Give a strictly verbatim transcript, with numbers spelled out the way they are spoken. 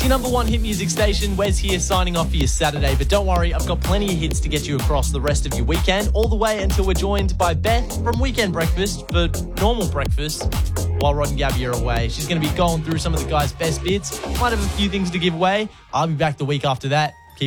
your number one hit music station. Wes here signing off for your Saturday. But don't worry, I've got plenty of hits to get you across the rest of your weekend, all the way until we're joined by Beth from Weekend Breakfast for normal breakfast while Rod and Gabby are away. She's going to be going through some of the guys' best bits. Might have a few things to give away. I'll be back the week after that.